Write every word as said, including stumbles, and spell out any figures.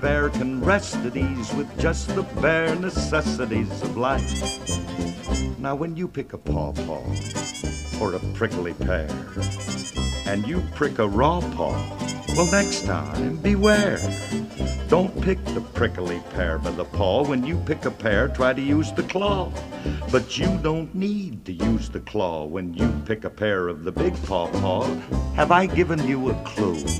bear can rest at ease with just the bare necessities of life. Now when you pick a pawpaw or a prickly pear, and you prick a raw paw, well, next time, beware. Don't pick the prickly pear by the paw. When you pick a pear, try to use the claw. But you don't need to use the claw when you pick a pear of the big pawpaw. Have I given you a clue?